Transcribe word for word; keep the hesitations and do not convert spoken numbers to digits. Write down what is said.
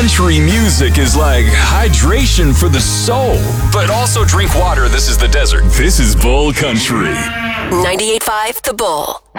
Country music is like hydration for the soul. But also drink water, this is the desert. This is Bull Country. ninety-eight point five The Bull.